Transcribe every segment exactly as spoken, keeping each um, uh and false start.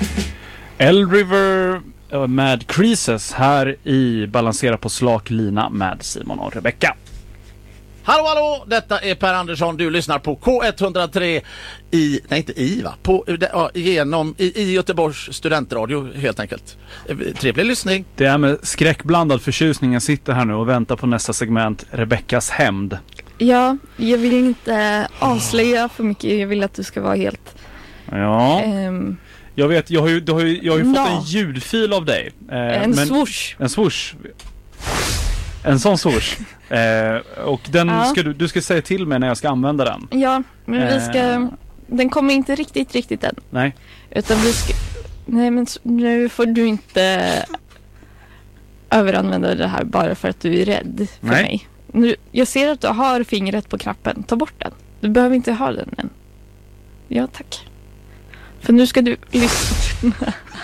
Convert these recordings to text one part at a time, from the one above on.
L-River med Creases här i Balansera på slak lina med Simon och Rebecca. Hallå, hallå! Detta är Per Andersson. Du lyssnar på K etthundratre i, nej inte i va? På, ja, genom, i, i Göteborgs studentradio helt enkelt. Trevlig lyssning. Det är med skräckblandad förtjusning jag sitter här nu och väntar på nästa segment, Rebeccas hämnd. Ja, jag vill inte avslöja för mycket. Jag vill att du ska vara helt... Ja... Um, Jag vet, jag har ju, du har ju, jag har ju no. fått en ljudfil av dig. Eh, en men, swoosh. En swoosh. En sån swoosh. Eh, och den ja. ska du, du ska säga till mig när jag ska använda den. Ja, men vi ska... Eh. Den kommer inte riktigt, riktigt än. Nej. Utan vi ska... Nej, men nu får du inte överanvända det här bara för att du är rädd för Nej. mig. Nu, jag ser att du har fingret på knappen. Ta bort den. Du behöver inte ha den än. Ja, tack. För nu ska du lyssna.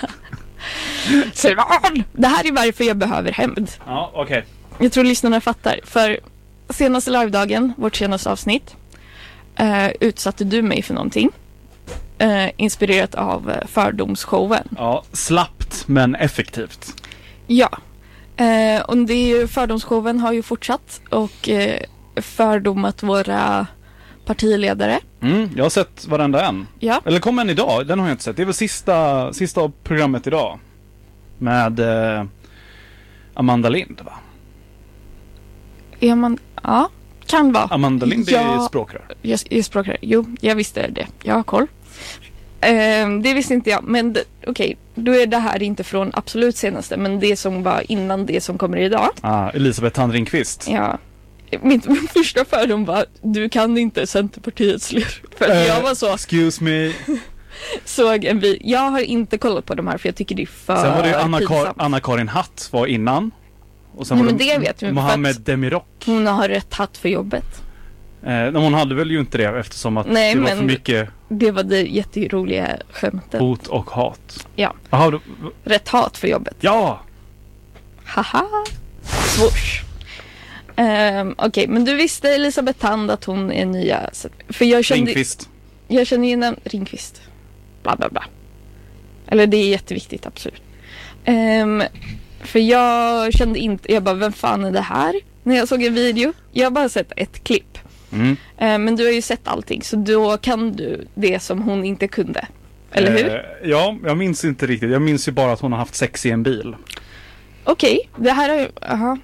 Simon! Det här är varför jag behöver hämnd. Ja, okej. Okay. Jag tror lyssnarna fattar. För senaste livedagen, vårt senaste avsnitt, eh, utsatte du mig för någonting. Eh, inspirerat av eh, fördomsshowen. Ja, slappt men effektivt. Ja. Eh, och det är ju, fördomsshowen har ju fortsatt och eh, fördomat våra partiledare. Mm, jag har sett varenda en. Ja. Eller kom en idag, den har jag inte sett. Det är väl sista, sista programmet idag. Med eh, Amanda Lind, va? Är man... Ja, kan vara. Amanda Lind ja, är språkrör. Jag är språkrör. Jo, jag visste det. Jag har koll. Eh, det visste inte jag. Men okej, okay, då är det här inte från absolut senaste. Men det som var innan det som kommer idag. Ah, Elisabeth Tandringqvist. Ja. Min, min första fördom var, du kan inte Centerpartiets ledare. För uh, jag var så... Excuse me. Såg en vi. Jag har inte kollat på de här för jag tycker det är för Sen var det ju Anna, Kar- Anna-Karin Hatt var innan. Och sen ja, var men det, det vet jag. Mohamed Demirok. Hon har rätt hatt för jobbet. Eh, hon hade väl ju inte det eftersom att Nej, det var men för mycket... Det var det jätteroliga skämtet. Hot och hat. Ja. Aha, då... Rätt hat för jobbet. Ja! Haha. Swoosh. Um, Okej, okay, men du visste Elisabeth Tand att hon är nya... För jag kände, Ringqvist. Jag känner ju en Ringqvist. Bla bla bla. Eller det är jätteviktigt, absolut. Um, för jag kände inte... Jag bara, vem fan är det här? När jag såg en video. Jag har bara sett ett klipp. Mm. Uh, men du har ju sett allting. Så då kan du det som hon inte kunde. Eller hur? Eh, ja, jag minns inte riktigt. Jag minns ju bara att hon har haft sex i en bil. Okej, okay, det här är... Aha.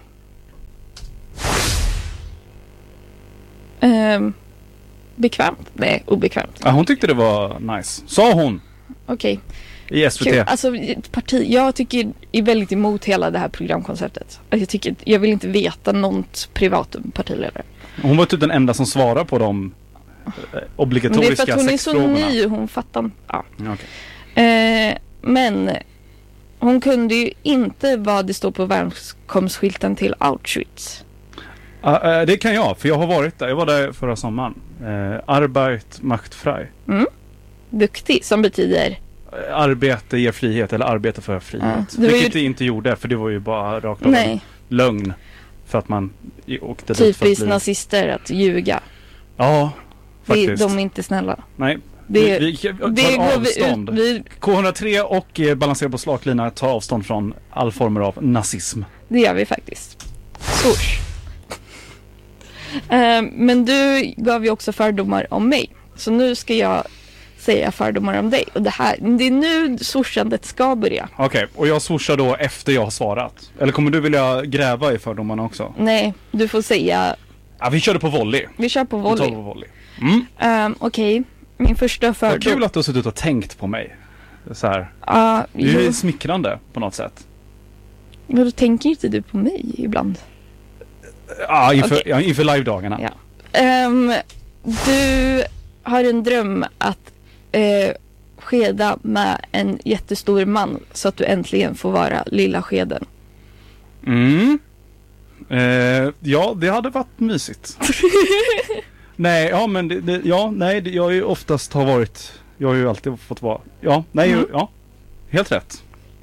Um, bekvämt? Nej, obekvämt. Ja, hon tyckte det var nice. Sa hon. Okej. Okay. I S V T. Kul. Alltså, parti, jag tycker är väldigt emot hela det här programkonceptet. Jag, tycker, jag vill inte veta något privat om partiledare. Hon var typ den enda som svarar på de eh, obligatoriska sexfrågorna. Det är för att hon är så ny, hon fattar. Ja. Okay. Eh, men hon kunde ju inte vad det står på välkomstskylten till Auschwitz. Uh, det kan jag, för jag har varit där. Jag var där förra sommaren. Uh, Arbeit macht frei. Mm. Duktig, som betyder? Uh, arbete ger frihet, eller arbete för frihet. Ja, det vilket ju... det inte gjorde, för det var ju bara rakt av en lögn. För att man åkte dit. Typiskt bli... nazister att ljuga. Ja, faktiskt. Det, de är inte snälla. Nej, det, vi, vi tar det avstånd. Vi ut, vi... K etthundratre och eh, Balansera på slaklina tar avstånd från all former av nazism. Det gör vi faktiskt. Swoosh. Uh, men du gav ju också fördomar om mig. Så nu ska jag säga fördomar om dig. Och det här, det är nu swooshandet ska börja. Okej, okay, och jag swooshar då efter jag har svarat. Eller kommer du vilja gräva i fördomarna också? Nej, du får säga... Ja, vi kör det på volley. Vi kör på volley. Vi tar på volley. Mm. Um, Okej, okay. Min första fördom... Det är kul att du har suttit och tänkt på mig. Så här. Uh, det är ju smickrande på något sätt. Men då tänker inte du på mig ibland? Ja, inför, okay. ja, inför live-dagarna. Ja. Um, du har en dröm att uh, skeda med en jättestor man så att du äntligen får vara lilla skeden. Mm. Uh, ja, det hade varit mysigt. Nej, ja, men det, det, ja, nej, det, jag har ju oftast har varit, jag har ju alltid fått vara, ja, nej, mm. ja, helt rätt.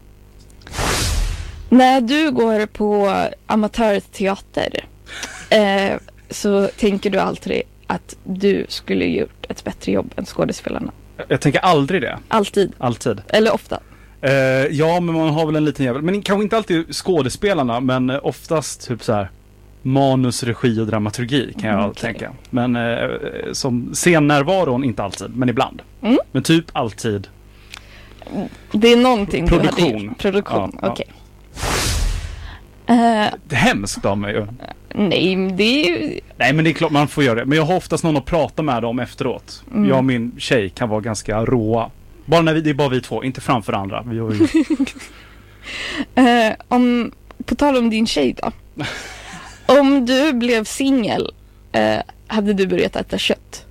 När du går på amatörteater eh, så tänker du alltid att du skulle gjort ett bättre jobb än skådespelarna. Jag tänker aldrig det. Alltid. Alltid. Eller ofta. Eh, ja, men man har väl en liten jävel. Men kanske inte alltid skådespelarna, men oftast typ så här manus, regi och dramaturgi kan jag Okay. tänka. Men eh, som scennärvaron inte alltid, men ibland. Mm. Men typ alltid. Det är någonting du hade Produktion. gjort. Produktion. Ja, ja. Okej. Eh, Det är hemskt av mig ju. nej, men det är ju... Nej, men det är klart man får göra det. Men jag har oftast någon att prata med dem efteråt. Mm. Jag och min tjej kan vara ganska råa. Bara när vi, det är bara vi två, inte framför andra. Vi har ju... Eh, om, på tal om din tjej då. Om du blev singel, eh, hade du börjat äta kött?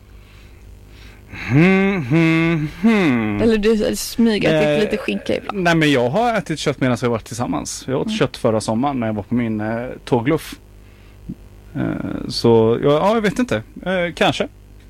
Hmm, hmm, hmm. Eller du smyga Eh, typ lite skinka ibland? Nej, men jag har ätit kött medan vi har varit tillsammans. Jag åt Mm. kött förra sommaren när jag var på min eh, tågluff. Eh, så ja, ja, jag vet inte. Eh, kanske.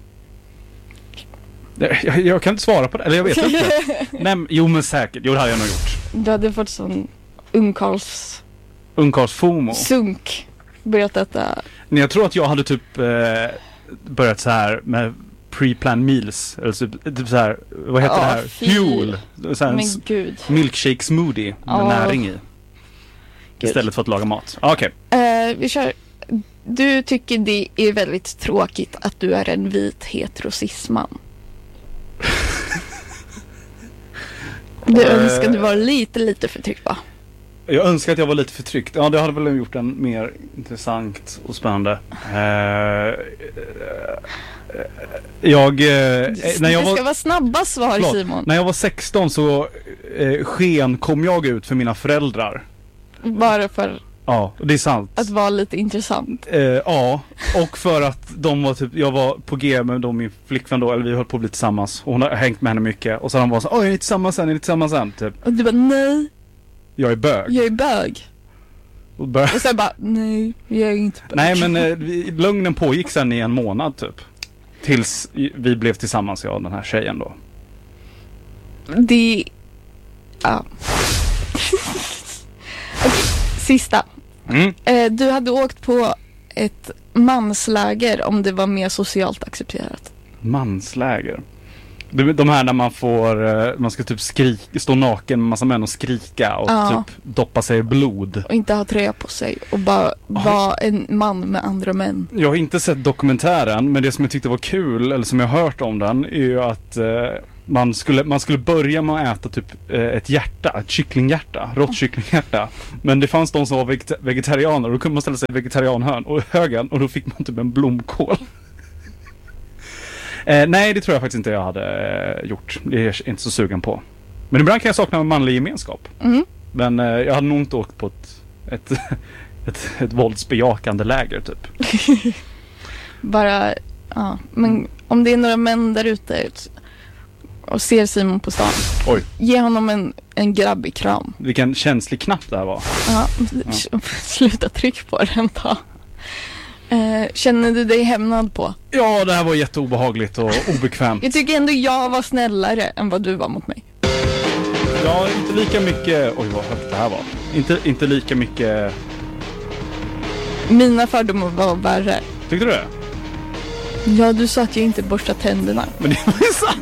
Jag, jag, jag kan inte svara på det. Eller jag vet inte. Nej, men, jo, men säkert. Jo, det hade jag nog gjort. Du hade fått sån ungkarls Ungkarls-fomo. sunk. Börjat äta. Nej, jag tror att jag hade typ eh, börjat så här med pre-planned meals. Eller typ, typ så här, vad heter Ja, det här? fy. Huel. Så här, en Men s- gud. milkshake smoothie med Ja. näring i. Gud. Istället för att laga mat. Ah, Okej. Eh, vi kör. Du tycker det är väldigt tråkigt att du är en vit heterosisman. Du Eh. önskar du var lite, lite förtryckt va? Jag önskar att jag var lite förtryckt. Ja, det hade väl gjort den mer intressant och spännande. Eh, jag... Eh, när jag det ska var, vara snabba svar förlåt, Simon. när jag var sexton så eh, sken kom jag ut för mina föräldrar. Bara för Ja, det är sant. att vara lite intressant. Eh, ja, och för att de var typ, jag var på G med då min flickvän då, eller vi höll på att bli tillsammans. Och hon har hängt med henne mycket. Och så han var så, oj, är ni tillsammans än, är ni tillsammans än? Typ, Och du bara nej, jag är bög. jag är bög. Och bör- Och sen bara nej, jag är inte bög. Nej, men eh, vi, lögnen pågick sen i en månad typ. Tills vi blev tillsammans, jag och den här tjejen då. Det... Ja. Okej, sista. Mm. Eh, du hade åkt på ett mansläger om det var mer socialt accepterat. Mansläger. De, de här när man får, eh, man ska typ skrika, stå naken med massa män och skrika och Ja. typ doppa sig i blod. Och inte ha tröja på sig och bara vara en man med andra män. Jag har inte sett dokumentären, men det som jag tyckte var kul, eller som jag har hört om den, är ju att eh, man, skulle, man skulle börja med att äta typ eh, ett hjärta, ett kycklinghjärta, rått kycklinghjärta. Men det fanns de som var veget- vegetarianer, och då kunde man ställa sig i vegetarianhörn och högen, och då fick man typ en blomkål. eh, nej, det tror jag faktiskt inte jag hade eh, gjort. Det är jag inte så sugen på. Men ibland kan jag sakna en manlig gemenskap. Mm. Men eh, jag hade nog inte åkt på ett, ett, ett, ett våldsbejakande läger typ. Bara, ja. Men om det är några män där ute och ser Simon på stan. Oj. Ge honom en, en grabbig kram. Vilken känslig knapp det här var. Ja, sluta tryck på den då. Eh, känner du dig hämnad på? Ja, det här var jätteobehagligt och obekvämt. Jag tycker ändå jag var snällare än vad du var mot mig. Ja, inte lika mycket... Oj, vad högt det här var. Inte, inte lika mycket... Mina fördomar var värre. Tyckte du det? Ja, du sa att jag inte borstar tänderna. Men det var ju sant.